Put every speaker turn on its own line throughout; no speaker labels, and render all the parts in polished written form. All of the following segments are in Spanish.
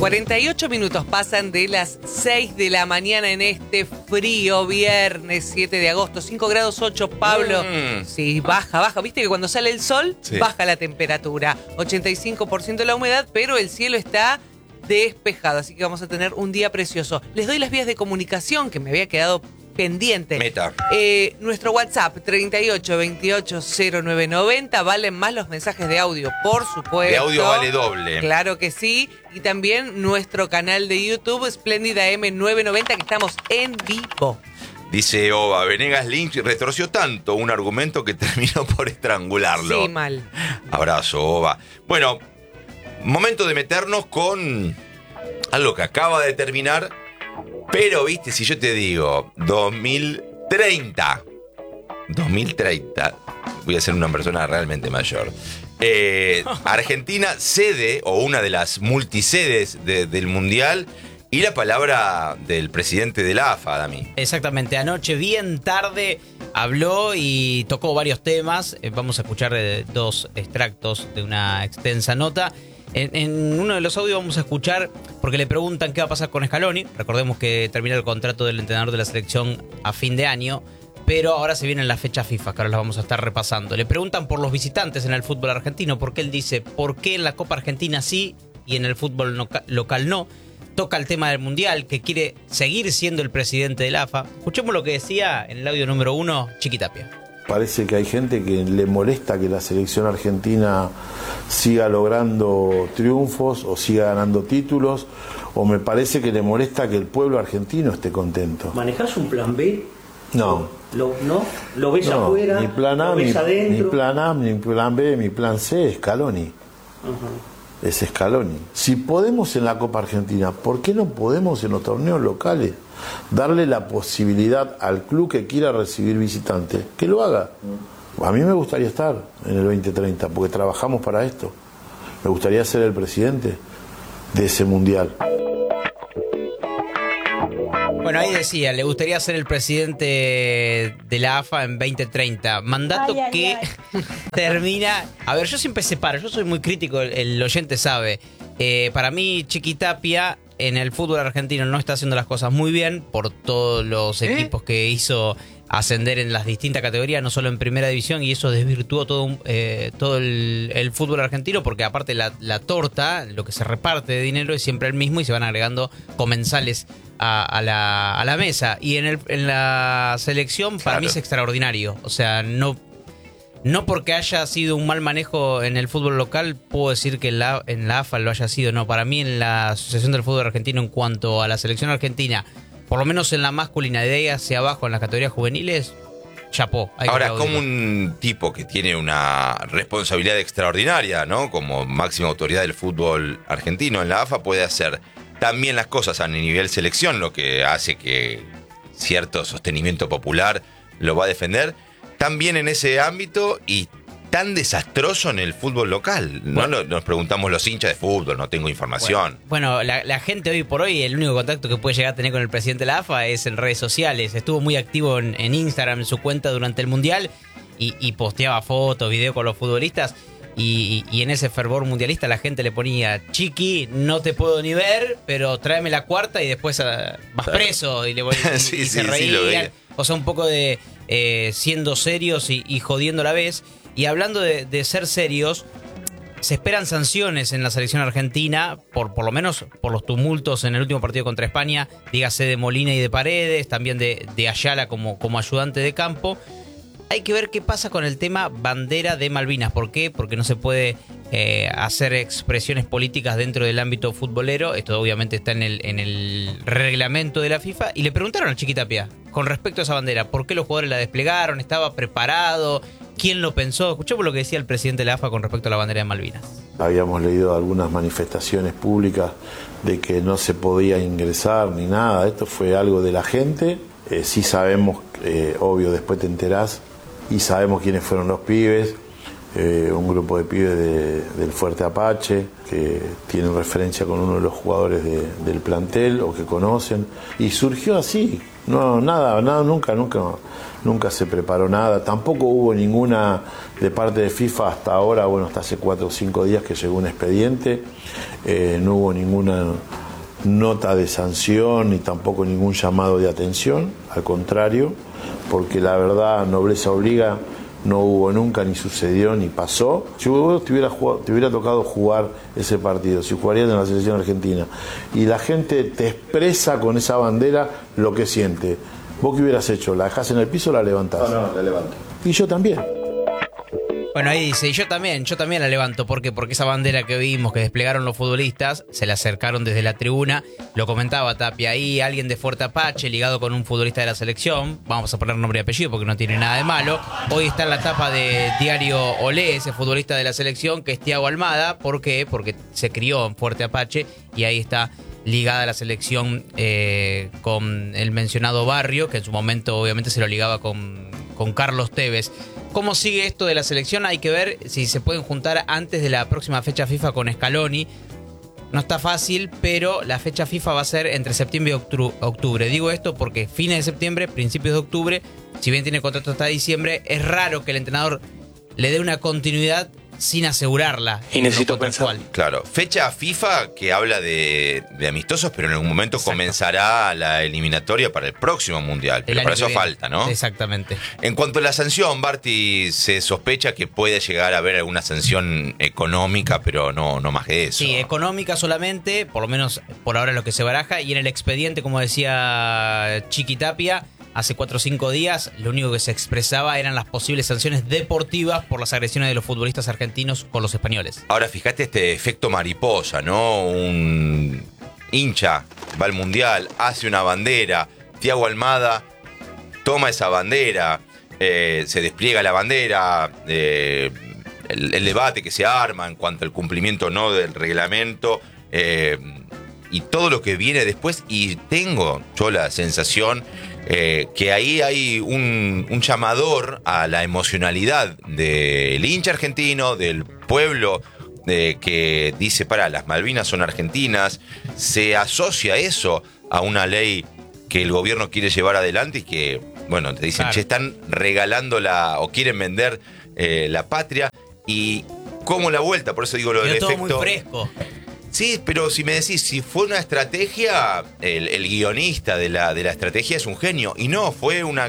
48 minutos pasan de las 6 de la mañana en este frío viernes 7 de agosto. 5 grados 8, Pablo. Sí, baja. Viste que cuando sale el sol, baja la temperatura. 85% la humedad, pero el cielo está despejado. Así que vamos a tener un día precioso. Les doy las vías de comunicación que me había quedado pendiente.
Meta.
Nuestro WhatsApp 38 28 0990. Valen más los mensajes de audio, por supuesto.
De audio vale doble.
Claro que sí. Y también nuestro canal de YouTube, Espléndida M990, que estamos en vivo.
Dice Ova, Venegas Lynch retorció tanto un argumento que terminó por estrangularlo.
Sí, mal.
Abrazo, Ova. Bueno, momento de meternos con algo que acaba de terminar. Pero, viste, si yo te digo 2030, voy a ser una persona realmente mayor. Argentina sede, o una de las multisedes del Mundial, y la palabra del presidente de la AFA, Dami.
Exactamente, anoche bien tarde habló y tocó varios temas. Vamos a escuchar dos extractos de una extensa nota. En uno de los audios vamos a escuchar, porque le preguntan qué va a pasar con Scaloni. Recordemos que termina el contrato del entrenador de la selección a fin de año, pero ahora se vienen las fechas FIFA, que ahora las vamos a estar repasando. Le preguntan por los visitantes en el fútbol argentino, porque él dice, ¿por qué en la Copa Argentina sí y en el fútbol local no? Toca el tema del Mundial, que quiere seguir siendo el presidente del AFA. Escuchemos lo que decía en el audio número 1, Chiqui Tapia.
Parece que hay gente que le molesta que la selección argentina siga logrando triunfos o siga ganando títulos, o me parece que le molesta que el pueblo argentino esté contento.
¿Manejás un plan B?
No.
¿No? ¿Lo ves afuera?
Ni plan A,
¿Lo ves adentro?
ni plan A, ni plan B, ni plan C, es Scaloni. Es Scaloni. Si podemos en la Copa Argentina, ¿por qué no podemos en los torneos locales darle la posibilidad al club que quiera recibir visitantes que lo haga? A mí me gustaría estar en el 2030 porque trabajamos para esto. Me gustaría ser el presidente de ese mundial.
Bueno, ahí decía, le gustaría ser el presidente de la AFA en 2030. Mandato que termina... A ver, yo siempre separo, yo soy muy crítico, el oyente sabe. Para mí, Chiqui Tapia en el fútbol argentino no está haciendo las cosas muy bien por todos los equipos que hizo ascender en las distintas categorías, no solo en primera división, y eso desvirtuó todo el fútbol argentino, porque aparte la torta, lo que se reparte de dinero es siempre el mismo y se van agregando comensales a la mesa. Y en la selección, para mí es extraordinario. O sea, no porque haya sido un mal manejo en el fútbol local, puedo decir que en la AFA lo haya sido. No, para mí en la Asociación del Fútbol Argentino, en cuanto a la selección argentina, por lo menos en la masculina, de ahí hacia abajo, en las categorías juveniles, chapó.
Ahora, como un tipo que tiene una responsabilidad extraordinaria, ¿no? Como máxima autoridad del fútbol argentino en la AFA, puede hacer también las cosas a nivel selección, lo que hace que cierto sostenimiento popular lo va a defender, también en ese ámbito, y tan desastroso en el fútbol local.
Bueno,
nos preguntamos los hinchas de fútbol, no tengo información.
Bueno, la gente hoy por hoy, el único contacto que puede llegar a tener con el presidente de la AFA es en redes sociales. Estuvo muy activo en Instagram, en su cuenta durante el Mundial, y posteaba fotos, videos con los futbolistas. Y en ese fervor mundialista la gente le ponía: Chiqui, no te puedo ni ver, pero tráeme la cuarta y después vas preso. Y se reían. O sea, un poco de siendo serios y jodiendo a la vez. Y hablando de ser serios, se esperan sanciones en la selección argentina, por lo menos por los tumultos en el último partido contra España, dígase de Molina y de Paredes, también de Ayala como ayudante de campo. Hay que ver qué pasa con el tema bandera de Malvinas. ¿Por qué? Porque no se puede hacer expresiones políticas dentro del ámbito futbolero. Esto obviamente está en el reglamento de la FIFA. Y le preguntaron a Chiqui Tapia con respecto a esa bandera, ¿por qué los jugadores la desplegaron? ¿Estaba preparado? ¿Quién lo pensó? Escuchemos lo que decía el presidente de la AFA con respecto a la bandera de Malvinas.
Habíamos leído algunas manifestaciones públicas de que no se podía ingresar ni nada. Esto fue algo de la gente. Sí sabemos, obvio, después te enterás, y sabemos quiénes fueron los pibes. Un grupo de pibes del Fuerte Apache que tienen referencia con uno de los jugadores del plantel o que conocen, y surgió así. No, nada, nunca se preparó nada. Tampoco hubo ninguna de parte de FIFA hasta ahora, hasta hace 4 o 5 días que llegó un expediente. No hubo ninguna nota de sanción ni tampoco ningún llamado de atención, al contrario, porque la verdad, nobleza obliga, no hubo nunca, ni sucedió, ni pasó. Si vos te hubiera tocado jugar ese partido, si jugarías en la selección argentina, y la gente te expresa con esa bandera lo que siente, ¿vos qué hubieras hecho? ¿La dejás en el piso o la levantás?
No, la levanto.
Y yo también.
Bueno, ahí dice, yo también la levanto. ¿Por qué? Porque esa bandera que vimos que desplegaron los futbolistas, se la acercaron desde la tribuna, lo comentaba Tapia, ahí alguien de Fuerte Apache ligado con un futbolista de la selección, vamos a poner nombre y apellido porque no tiene nada de malo, hoy está en la tapa de Diario Olé, ese futbolista de la selección, que es Thiago Almada. ¿Por qué? Porque se crió en Fuerte Apache y ahí está ligada a la selección con el mencionado Barrio, que en su momento obviamente se lo ligaba con Carlos Tevez. ¿Cómo sigue esto de la selección? Hay que ver si se pueden juntar antes de la próxima fecha FIFA con Scaloni. No está fácil, pero la fecha FIFA va a ser entre septiembre y octubre. Digo esto porque fines de septiembre, principios de octubre, si bien tiene contrato hasta diciembre, es raro que el entrenador le dé una continuidad sin asegurarla.
Y necesito pensar.
Claro, fecha FIFA que habla de amistosos, pero en algún momento comenzará la eliminatoria para el próximo Mundial. Pero para eso falta, ¿no?
Exactamente.
En cuanto a la sanción, Barty, se sospecha que puede llegar a haber alguna sanción económica, pero no más que eso.
Sí, económica solamente, por lo menos por ahora es lo que se baraja. Y en el expediente, como decía Chiqui Tapia, hace 4 o 5 días, lo único que se expresaba eran las posibles sanciones deportivas por las agresiones de los futbolistas argentinos con los españoles.
Ahora, fíjate este efecto mariposa, ¿no? Un hincha va al Mundial, hace una bandera, Thiago Almada toma esa bandera, se despliega la bandera, el debate que se arma en cuanto al cumplimiento o no del reglamento, y todo lo que viene después, y tengo yo la sensación que ahí hay un llamador a la emocionalidad del hincha argentino, del pueblo que dice, las Malvinas son argentinas, se asocia eso a una ley que el gobierno quiere llevar adelante y que, bueno, te dicen, claro, están regalando o quieren vender la patria, y como la vuelta, por eso digo lo del efecto.
Todo muy fresco.
Sí, pero si me decís, si fue una estrategia, el guionista de la estrategia es un genio. Y no, fue un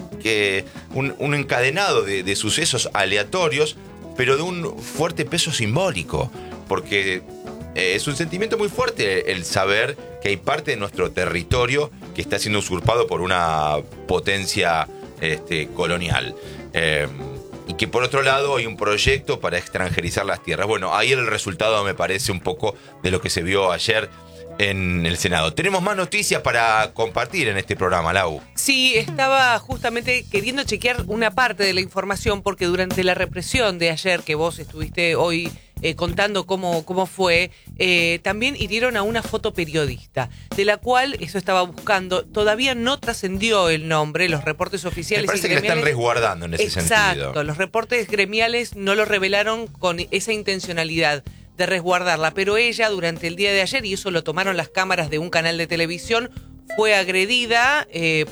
encadenado de sucesos aleatorios, pero de un fuerte peso simbólico. Porque es un sentimiento muy fuerte el saber que hay parte de nuestro territorio que está siendo usurpado por una potencia colonial. Y que por otro lado hay un proyecto para extranjerizar las tierras. Bueno, ahí el resultado me parece un poco de lo que se vio ayer en el Senado. Tenemos más noticias para compartir en este programa, Lau.
Sí, estaba justamente queriendo chequear una parte de la información porque durante la represión de ayer, que vos estuviste hoy contando cómo fue, también hirieron a una fotoperiodista, de la cual, eso estaba buscando, todavía no trascendió el nombre, los reportes oficiales.
Me parece que la están resguardando en ese sentido.
Exacto, los reportes gremiales no lo revelaron con esa intencionalidad de resguardarla, pero ella durante el día de ayer, y eso lo tomaron las cámaras de un canal de televisión, fue agredida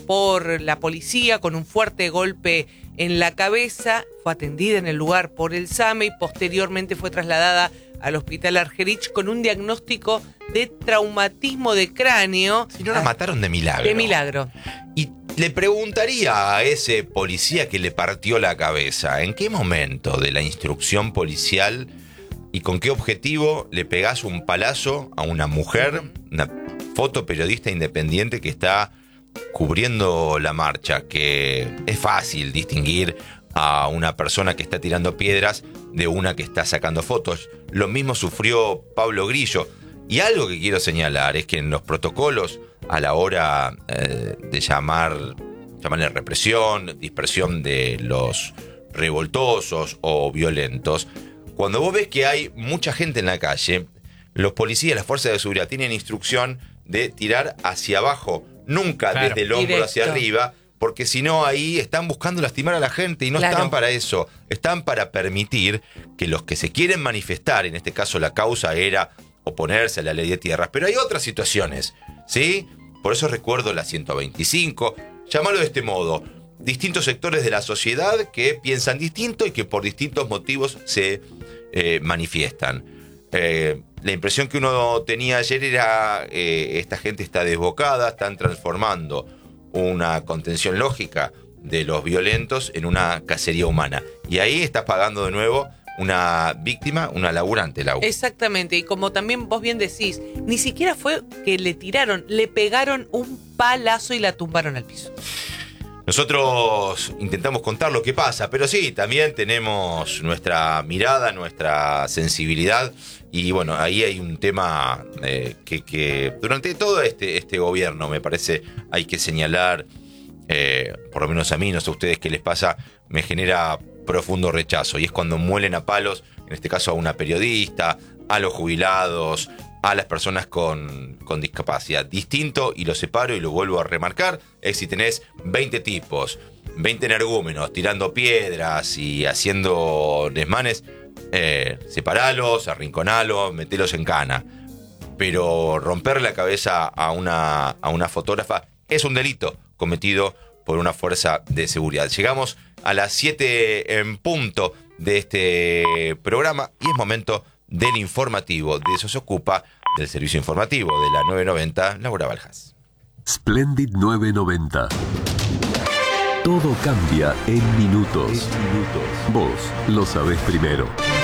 por la policía con un fuerte golpe en la cabeza, fue atendida en el lugar por el SAME y posteriormente fue trasladada al hospital Argerich con un diagnóstico de traumatismo de cráneo.
Si no la mataron de milagro.
De milagro.
Y le preguntaría a ese policía que le partió la cabeza, ¿en qué momento de la instrucción policial y con qué objetivo le pegás un palazo a una mujer, una fotoperiodista independiente que está cubriendo la marcha? Que es fácil distinguir a una persona que está tirando piedras de una que está sacando fotos. Lo mismo sufrió Pablo Grillo. Y algo que quiero señalar es que en los protocolos, a la hora de llamarle represión, dispersión de los revoltosos o violentos, cuando vos ves que hay mucha gente en la calle, los policías, las fuerzas de seguridad tienen instrucción de tirar hacia abajo, nunca desde el hombro hacia arriba, porque si no ahí están buscando lastimar a la gente y no están para eso, están para permitir que los que se quieren manifestar, en este caso la causa era oponerse a la ley de tierras, pero hay otras situaciones, ¿sí? Por eso recuerdo la 125, llamarlo de este modo, distintos sectores de la sociedad que piensan distinto y que por distintos motivos se manifiestan. La impresión que uno tenía ayer era esta gente está desbocada, están transformando una contención lógica de los violentos en una cacería humana. Y ahí estás pagando de nuevo una víctima, una laburante, Lau.
Exactamente, y como también vos bien decís, ni siquiera fue que le tiraron, le pegaron un palazo y la tumbaron al piso.
Nosotros intentamos contar lo que pasa, pero sí, también tenemos nuestra mirada, nuestra sensibilidad, y bueno, ahí hay un tema que durante todo este gobierno, me parece, hay que señalar, por lo menos a mí, no sé a ustedes qué les pasa, me genera profundo rechazo, y es cuando muelen a palos, en este caso a una periodista, a los jubilados, a las personas con discapacidad. Distinto, y lo separo y lo vuelvo a remarcar, es si tenés 20 tipos, 20 energúmenos tirando piedras y haciendo desmanes, separalos, arrinconalos, metelos en cana. Pero romper la cabeza a una fotógrafa es un delito cometido por una fuerza de seguridad. Llegamos a las 7 en punto de este programa y es momento del informativo. De eso se ocupa, del servicio informativo de la 990, Laura Baljas.
Splendid 990. Todo cambia en minutos. Vos lo sabés primero.